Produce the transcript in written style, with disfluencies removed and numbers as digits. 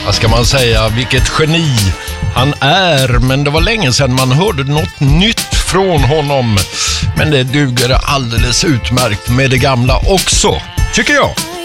vad ska man säga, vilket geni han är. Men det var länge sedan man hörde något nytt från honom. Men det duger alldeles utmärkt med det gamla också, tycker jag.